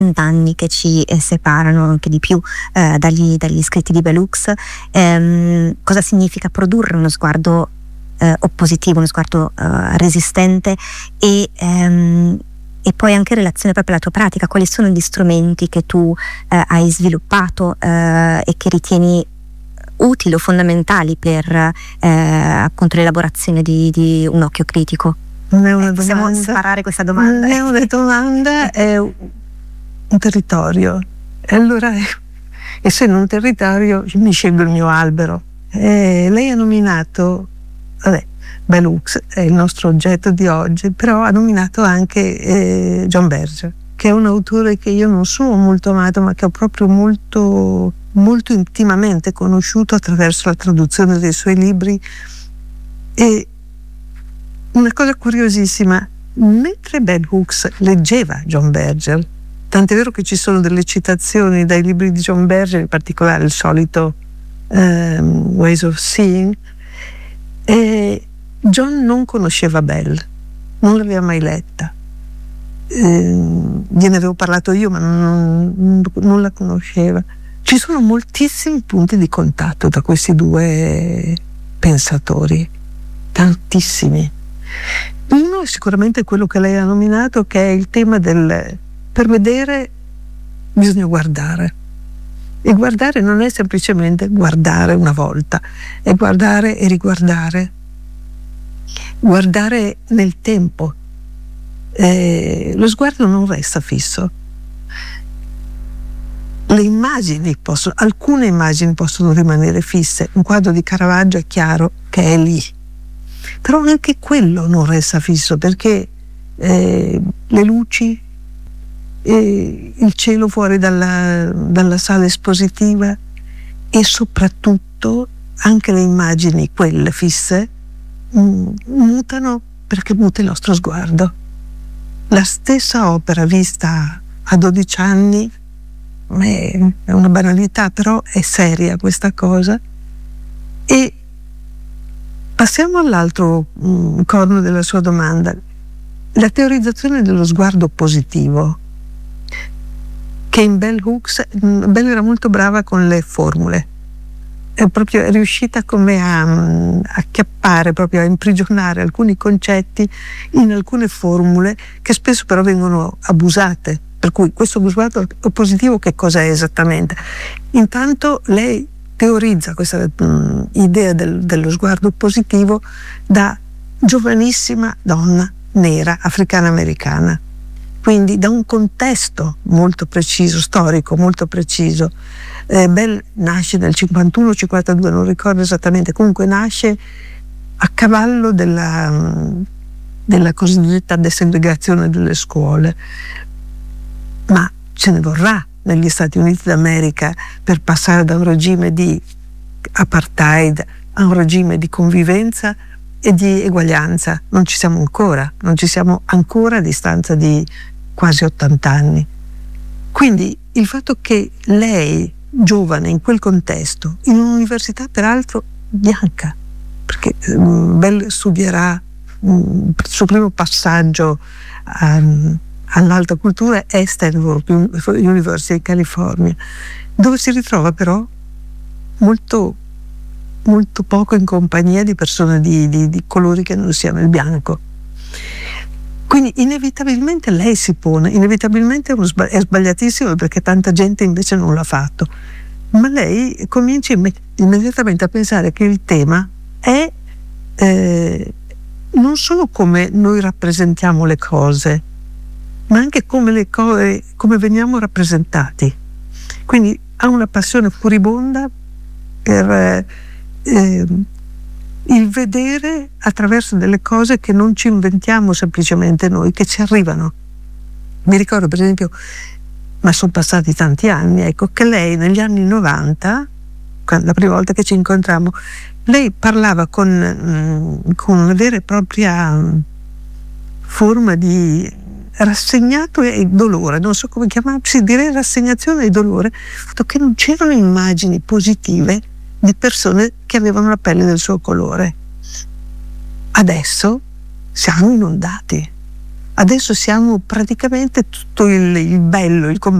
anni che ci separano, anche di più, dagli scritti di Bell Hooks. Cosa significa produrre uno sguardo oppositivo, uno sguardo resistente, e poi anche in relazione proprio alla tua pratica, quali sono gli strumenti che tu hai sviluppato e che ritieni utili o fondamentali per appunto l'elaborazione di un occhio critico? Non è una Possiamo domanda. sparare questa domanda? Non è una domanda, è un territorio. E allora, essendo un territorio, mi scelgo il mio albero. Lei ha nominato, Bell Hooks è il nostro oggetto di oggi, però ha nominato anche John Berger, che è un autore che io non sono molto amato, ma che ho proprio molto, molto intimamente conosciuto attraverso la traduzione dei suoi libri. E una cosa curiosissima, mentre Bell Hooks leggeva John Berger, tant'è vero che ci sono delle citazioni dai libri di John Berger, in particolare il solito Ways of Seeing, John non conosceva Bell, non l'aveva mai letta. Gliene avevo parlato io, ma non la conosceva. Ci sono moltissimi punti di contatto tra questi due pensatori, tantissimi. Uno è sicuramente quello che lei ha nominato, che è il tema del per vedere bisogna guardare. E guardare non è semplicemente guardare una volta, è guardare e riguardare. Guardare nel tempo. Lo sguardo non resta fisso. Le immagini alcune immagini possono rimanere fisse. Un quadro di Caravaggio è chiaro che è lì. Però anche quello non resta fisso, perché le luci, il cielo fuori dalla sala espositiva e soprattutto anche le immagini, quelle fisse, mutano perché muta il nostro sguardo. La stessa opera vista a 12 anni è una banalità, però è seria questa cosa. E passiamo all'altro corno della sua domanda, la teorizzazione dello sguardo positivo, che in Bell Hooks, Bell era molto brava con le formule, è proprio riuscita come a acchiappare, proprio a imprigionare alcuni concetti in alcune formule che spesso però vengono abusate. Per cui questo sguardo positivo che cosa è esattamente? Intanto lei teorizza questa idea dello sguardo positivo da giovanissima donna nera africana-americana, quindi da un contesto molto preciso, storico molto preciso. Bell nasce nel 51-52, non ricordo esattamente, comunque nasce a cavallo della cosiddetta desegregazione delle scuole, ma ce ne vorrà negli Stati Uniti d'America per passare da un regime di apartheid a un regime di convivenza e di eguaglianza. Non ci siamo ancora a distanza di quasi 80 anni. Quindi il fatto che lei, giovane in quel contesto, in un'università peraltro bianca, perché Bell studierà il suo primo passaggio all'alta cultura è Stanford University in California, dove si ritrova però molto, molto poco in compagnia di persone di colori che non siano il bianco. Quindi inevitabilmente lei si pone, inevitabilmente è sbagliatissimo perché tanta gente invece non l'ha fatto, ma lei comincia immediatamente a pensare che il tema è non solo come noi rappresentiamo le cose, ma anche come come veniamo rappresentati. Quindi ha una passione furibonda per il vedere attraverso delle cose che non ci inventiamo semplicemente noi, che ci arrivano. Mi ricordo per esempio, ma sono passati tanti anni, ecco, che lei negli anni 90, la prima volta che ci incontrammo, lei parlava con una vera e propria forma di rassegnato e dolore, non so come chiamarsi, direi rassegnazione e dolore, che non c'erano immagini positive di persone che avevano la pelle del suo colore. Adesso siamo inondati Adesso siamo praticamente tutto il bello, il